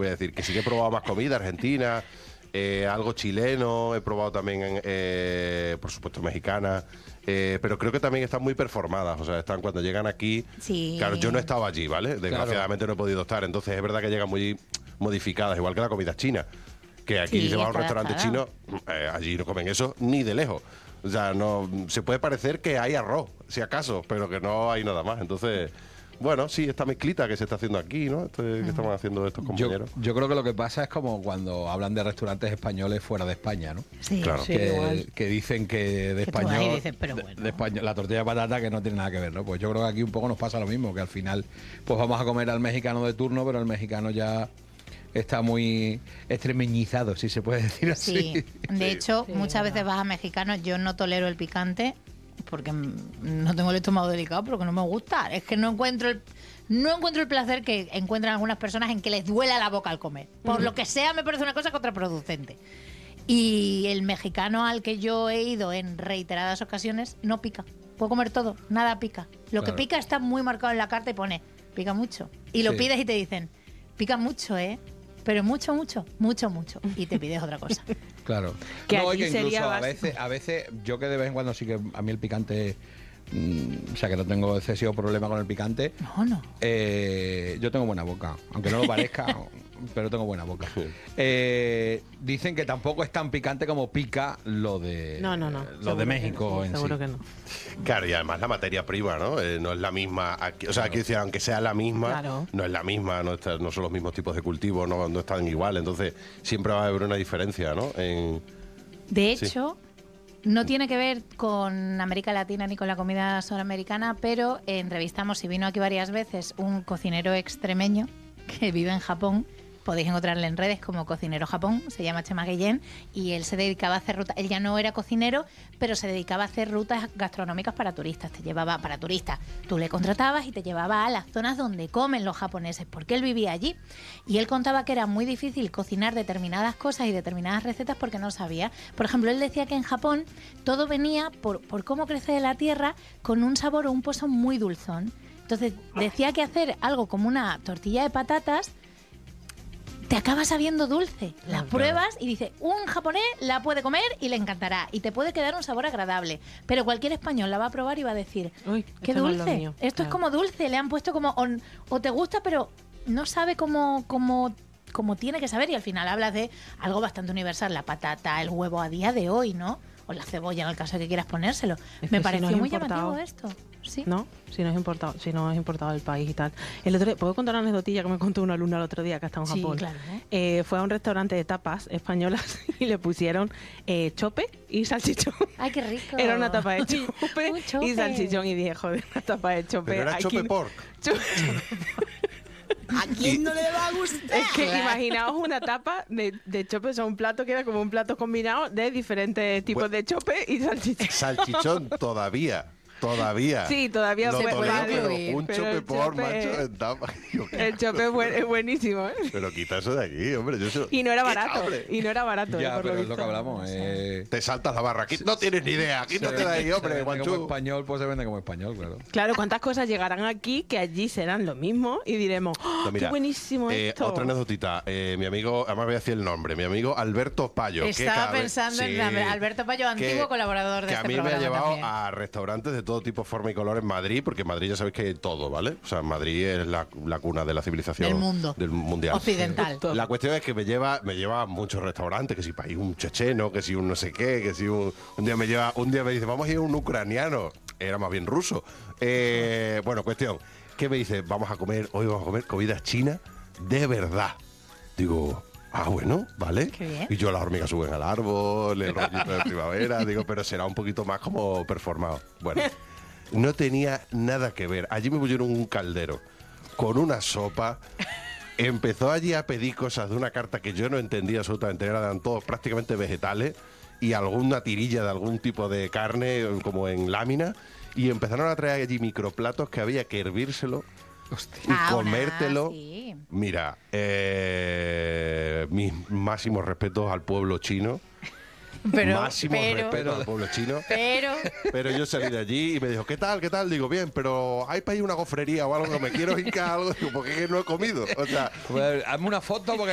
voy a decir. Que sí que he probado más comida argentina, algo chileno, he probado también, por supuesto, mexicana. Pero creo que también están muy performadas, o sea, están cuando llegan aquí. Sí. Claro, yo no he estado allí, ¿vale? Desgraciadamente no he podido estar, entonces es verdad que llegan muy modificadas, igual que la comida china, que aquí Sí, se va a un está restaurante chino, allí no comen eso ni de lejos. O sea, no se puede parecer que hay arroz, si acaso, pero que no hay nada más. Entonces, bueno, sí, esta mezclita que se está haciendo aquí, ¿no? Que estamos haciendo estos compañeros. Yo creo que lo que pasa es como cuando hablan de restaurantes españoles fuera de España, ¿no? Sí, Claro. Sí, igual. Que dicen que de Que tú vas y español, dices, pero bueno. de español, la tortilla de patata que no tiene nada que ver, ¿no? Pues yo creo que aquí un poco nos pasa lo mismo, que al final pues vamos a comer al mexicano de turno, pero el mexicano ya está muy extremeñizado, si se puede decir así. Sí, de hecho, Sí, muchas verdad. veces vas a mexicanos, yo no tolero el picante porque no tengo el estómago delicado, porque no me gusta. Es que no encuentro el placer que encuentran algunas personas en que les duela la boca al comer. Por lo que sea, me parece una cosa contraproducente. Y el mexicano al que yo he ido en reiteradas ocasiones no pica. Puedo comer todo, nada pica. Lo que Claro. pica está muy marcado en la carta y pone, pica mucho. Y lo Sí. pides y te dicen, pica mucho, ¿eh? Pero mucho, mucho, mucho, mucho. Y te pides otra cosa. Claro. Que no, y aquí que sería incluso básico. a veces, yo que de vez en cuando sí que a mí el picante, o sea que no tengo excesivo problema con el picante, No. yo tengo buena boca, aunque no lo parezca, pero tengo buena boca. Dicen que tampoco es tan picante como pica lo de No. lo Seguro de que México no, en seguro sí. que no. Claro, y además la materia prima, ¿no? No es la misma aquí. O sea, quiero decir, aunque sea la misma, Claro. no es la misma, no son los mismos tipos de cultivos, no están igual. Entonces, siempre va a haber una diferencia, ¿no? De Sí. hecho, no tiene que ver con América Latina ni con la comida sudamericana, pero entrevistamos y vino aquí varias veces un cocinero extremeño que vive en Japón. Podéis encontrarle en redes como Cocinero Japón, se llama Chema Guillén, y él se dedicaba a hacer rutas. Él ya no era cocinero, pero se dedicaba a hacer rutas gastronómicas para turistas. Te llevaba para turistas. Tú le contratabas y te llevaba a las zonas donde comen los japoneses, porque él vivía allí. Y él contaba que era muy difícil cocinar determinadas cosas y determinadas recetas porque no sabía. Por ejemplo, él decía que en Japón todo venía por cómo crece la tierra con un sabor o un pozo muy dulzón. Entonces decía que hacer algo como una tortilla de patatas te acaba sabiendo dulce. Las pruebas y dice, un japonés la puede comer y le encantará. Y te puede quedar un sabor agradable. Pero cualquier español la va a probar y va a decir, Uy, qué esto no es lo dulce. mío. Esto es como dulce. Le han puesto como, o te gusta, pero no sabe cómo tiene que saber. Y al final hablas de algo bastante universal. La patata, el huevo a día de hoy, ¿no? O la cebolla en el caso de que quieras ponérselo. Es Me que si pareció no es muy importado. llamativo esto. Sí. ¿No? Si no es importado del país y tal. El otro día, ¿puedo contar una anécdotilla que me contó una alumna el otro día que está en Sí, Japón? claro. Fue a un restaurante de tapas españolas y le pusieron chope y salchichón. Ay, qué rico. Era una tapa de chope, Un chope. y salchichón y dije, joder, una tapa de chope. Pero era aquí chope no- pork. ¿A quién no le va a gustar? Es que imaginaos una tapa de chope, o sea, un plato que era como un plato combinado de diferentes tipos Bueno. de chope y salchichón. Salchichón todavía. Sí, todavía Lo se tolero, puede pero incluir, un pero chope el por chope- macho en tapa. Digo, ¿qué El chope es buenísimo, ¿eh? Pero quita eso de aquí, hombre. Y no era ¡Qué barato. cable! Y no era barato, Ya, por lo pero es lo visto. que hablamos. Te saltas la barra. Aquí no tienes ni idea. Quítate de ahí, Se hombre, vende como guanchú. español, pues se vende como español, claro. Claro, ¿cuántas cosas llegarán aquí que allí serán lo mismo? Y diremos, ¡oh, No, mira, qué buenísimo esto! Otra anécdotita. Mi amigo, además voy a decir el nombre, mi amigo Alberto Payo. Estaba pensando en Alberto Payo, antiguo colaborador de que este a mí me ha programa llevado también. a restaurantes de todo tipo, forma y color en Madrid, porque en Madrid ya sabéis que hay todo, ¿vale? O sea, Madrid es la cuna de la civilización Del mundo. del mundial. Occidental. La cuestión es que me lleva a muchos restaurantes, que si para ir un checheno, que si un no sé qué, que si un día me dice, vamos a ir a un ucraniano, era más bien ruso. Bueno, cuestión, que me dice, hoy vamos a comer comida china de verdad. Digo, bueno, vale. Qué bien. Y yo las hormigas suben al árbol, el rollito de primavera, digo, pero será un poquito más como performado. Bueno, no tenía nada que ver. Allí me pusieron un caldero con una sopa. Empezó allí a pedir cosas de una carta que yo no entendía absolutamente, eran todos prácticamente vegetales y alguna tirilla de algún tipo de carne como en lámina, y empezaron a traer allí microplatos que había que hervírselo y comértelo. Sí. Mira, mis máximos respetos al pueblo chino. Máximo respeto al pueblo chino. Pero yo salí de allí y me dijo, ¿qué tal? ¿Qué tal? Digo, bien, pero ¿hay para ir una gofrería o algo? Que me quiero hincar algo, digo, porque es que no he comido. O sea, Hazme una foto porque